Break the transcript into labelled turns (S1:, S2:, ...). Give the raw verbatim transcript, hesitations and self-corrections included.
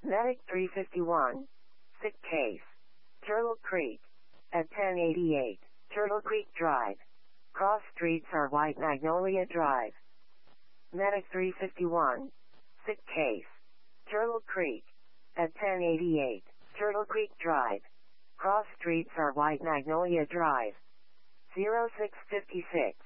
S1: Medic three fifty-one. Sick case. Turtle Creek. At ten eighty-eight, Turtle Creek Drive. Cross streets are White Magnolia Drive. Medic three fifty-one. Sick case. Turtle Creek. At ten eighty-eight, Turtle Creek Drive. Cross streets are White Magnolia Drive. zero six five six.